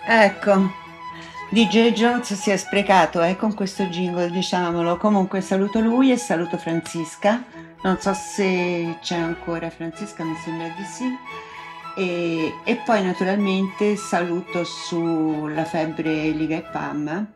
Ecco, DJ Jones si è sprecato, con questo jingle, diciamolo. Comunque saluto lui e saluto Francisca. Non so se c'è ancora Francisca, mi sembra di sì. E poi naturalmente saluto sulla febbre Liga e Pam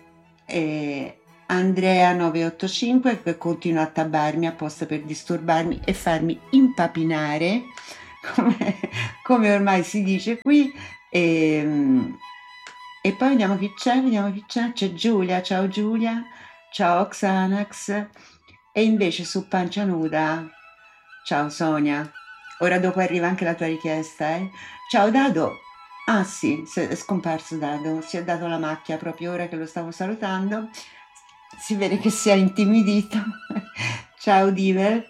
Andrea 985 che continua a tabbarmi apposta per disturbarmi e farmi impapinare, come, come ormai si dice qui. E, e poi vediamo chi c'è Giulia, ciao Giulia, ciao Xanax, e invece su Pancia Nuda, ciao Sonia, ora dopo arriva anche la tua richiesta, eh? Ciao Dado, ah sì, è scomparso Dado, si è dato la macchia proprio ora che lo stavo salutando, si vede che si è intimidito, ciao Diver,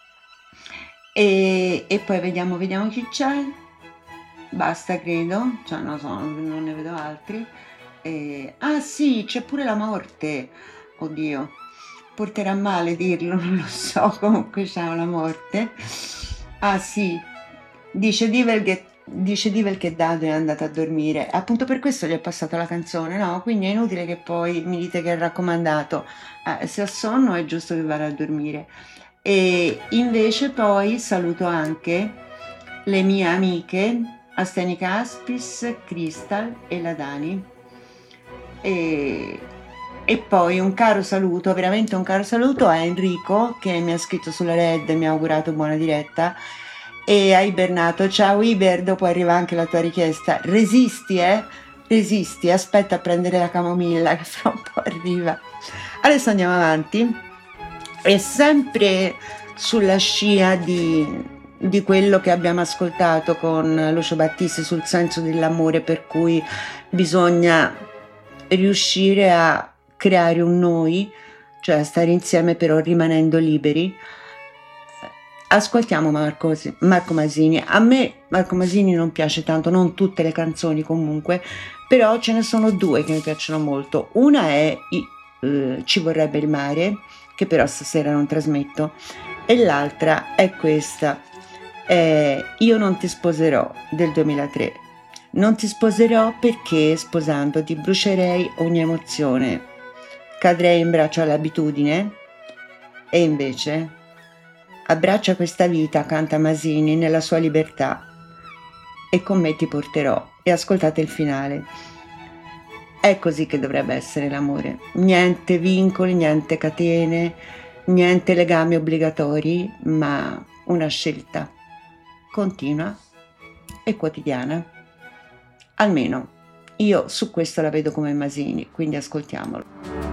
e poi vediamo chi c'è. Basta, credo, cioè non so, non ne vedo altri. Ah sì, c'è pure la morte. Oddio, porterà male dirlo, non lo so, comunque c'è la morte. Ah sì, dice Divel che Dado è andato a dormire. Appunto per questo gli è passata la canzone, no? Quindi è inutile che poi mi dite che è raccomandato. Se ha sonno è giusto che vada a dormire. E invece poi saluto anche le mie amiche Astenica Aspis, Crystal e la Dani. E, e poi un caro saluto, veramente un caro saluto a Enrico che mi ha scritto sulla Red e mi ha augurato buona diretta. E a Ibernato, ciao Iber, dopo arriva anche la tua richiesta. Resisti, resisti, aspetta a prendere la camomilla che fra un po' arriva. Adesso andiamo avanti. E sempre sulla scia di quello che abbiamo ascoltato con Lucio Battisti sul senso dell'amore, per cui bisogna riuscire a creare un noi, cioè a stare insieme però rimanendo liberi. Ascoltiamo Marco Masini. A me Marco Masini non piace tanto, non tutte le canzoni comunque, però ce ne sono due che mi piacciono molto. Una è Ci vorrebbe il mare, che però stasera non trasmetto, e l'altra è questa, Io non ti sposerò, del 2003. Non ti sposerò perché sposandoti brucerei ogni emozione, cadrei in braccio all'abitudine, e invece abbraccia questa vita, canta Masini nella sua libertà, e con me ti porterò. E ascoltate il finale. È così che dovrebbe essere l'amore. Niente vincoli, niente catene, niente legami obbligatori, ma una scelta continua e quotidiana. Almeno io su questo la vedo come Masini, quindi ascoltiamolo.